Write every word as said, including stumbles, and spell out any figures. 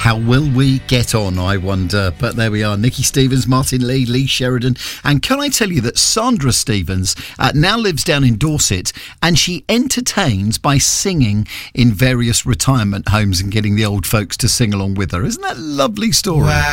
How will we get on, I wonder? But there we are. Nikki Stevens, Martin Lee, Lee Sheridan. And can I tell you that Sandra Stevens uh, now lives down in Dorset, and she entertains by singing in various retirement homes and getting the old folks to sing along with her. Isn't that a lovely story? Wow.